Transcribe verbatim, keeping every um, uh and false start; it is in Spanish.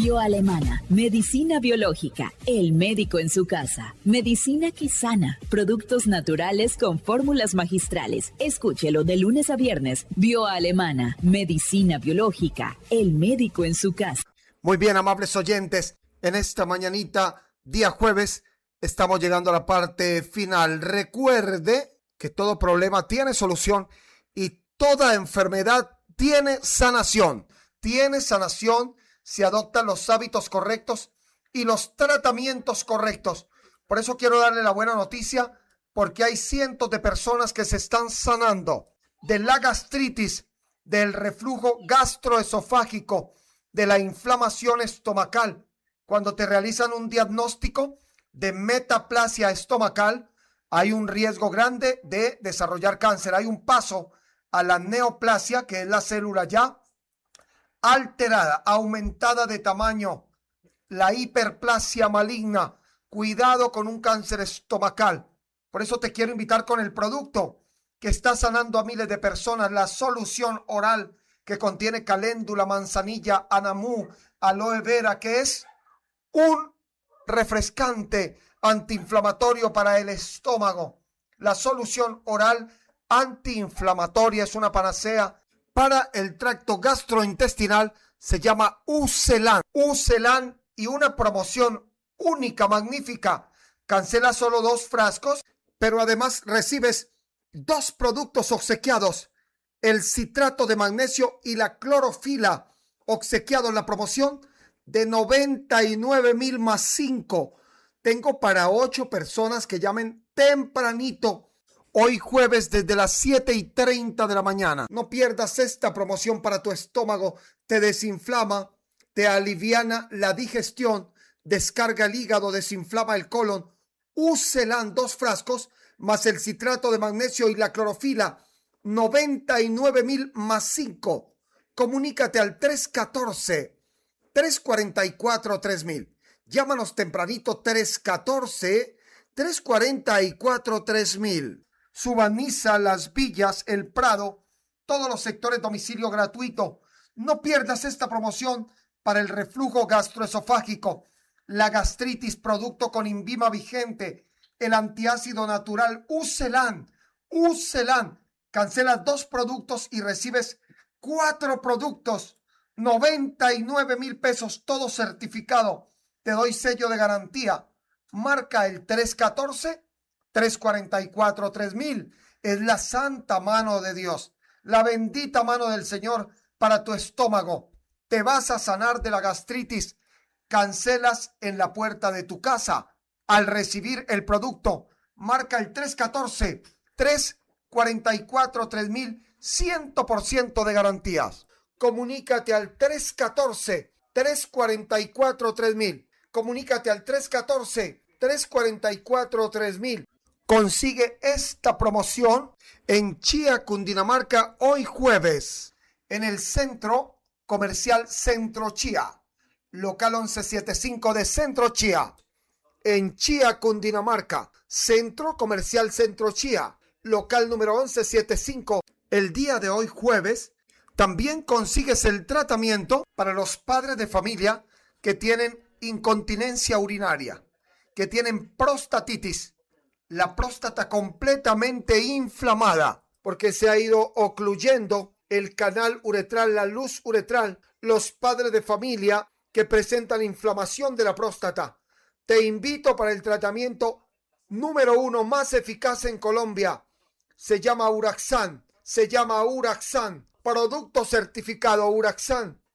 Bioalemana, medicina biológica, el médico en su casa, medicina que sana, productos naturales con fórmulas magistrales. Escúchelo de lunes a viernes. Bioalemana, medicina biológica, el médico en su casa. Muy bien, amables oyentes, en esta mañanita, día jueves, estamos llegando a la parte final. Recuerde que todo problema tiene solución y toda enfermedad tiene sanación. Tiene sanación si adoptan los hábitos correctos y los tratamientos correctos. Por eso quiero darle la buena noticia, porque hay cientos de personas que se están sanando de la gastritis, del reflujo gastroesofágico, de la inflamación estomacal. Cuando te realizan un diagnóstico de metaplasia estomacal, hay un riesgo grande de desarrollar cáncer. Hay un paso a la neoplasia, que es la célula ya alterada, aumentada de tamaño, la hiperplasia maligna. Cuidado con un cáncer estomacal. Por eso te quiero invitar con el producto que está sanando a miles de personas, la solución oral que contiene caléndula, manzanilla, anamú, aloe vera, que es un refrescante antiinflamatorio para el estómago. La solución oral antiinflamatoria es una panacea para el tracto gastrointestinal, se llama Ucelan. Ucelan y una promoción única, magnífica. Cancela solo dos frascos, pero además recibes dos productos obsequiados. El citrato de magnesio y la clorofila, obsequiado en la promoción de noventa y nueve mil más cinco. Tengo para ocho personas que llamen tempranito. Hoy jueves desde las siete y treinta de la mañana. No pierdas esta promoción para tu estómago. Te desinflama, te aliviana la digestión, descarga el hígado, desinflama el colon. Ucelan dos frascos más el citrato de magnesio y la clorofila. noventa y nueve mil más cinco. Comunícate al tres uno cuatro, tres cuatro cuatro, tres mil. Llámanos tempranito tres uno cuatro, tres cuatro cuatro, tres mil. Subaniza, Las Villas, El Prado, todos los sectores domicilio gratuito. No pierdas esta promoción para el reflujo gastroesofágico, la gastritis, producto con Invima vigente, el antiácido natural Ucelan. Ucelan. Cancelas dos productos y recibes cuatro productos. noventa y nueve mil pesos, todo certificado. Te doy sello de garantía. Marca el tres uno cuatro, tres cuatro cuatro, tres mil. Es la santa mano de Dios, la bendita mano del Señor para tu estómago. Te vas a sanar de la gastritis. Cancelas en la puerta de tu casa al recibir el producto. Marca el tres uno cuatro, tres cuatro cuatro, tres mil. cien por ciento de garantías. Comunícate al tres uno cuatro, tres cuatro cuatro, tres mil. Comunícate al tres uno cuatro, tres cuatro cuatro, tres mil. Consigue esta promoción en Chía, Cundinamarca, hoy jueves, en el Centro Comercial Centro Chía, local once setenta y cinco de Centro Chía, en Chía, Cundinamarca, Centro Comercial Centro Chía, local número once setenta y cinco. El día de hoy jueves, también consigues el tratamiento para los padres de familia que tienen incontinencia urinaria, que tienen prostatitis, la próstata completamente inflamada, porque se ha ido ocluyendo el canal uretral, la luz uretral. Los padres de familia que presentan inflamación de la próstata, te invito para el tratamiento número uno más eficaz en Colombia. Se llama Uraxan, se llama Uraxan, producto certificado Uraxan.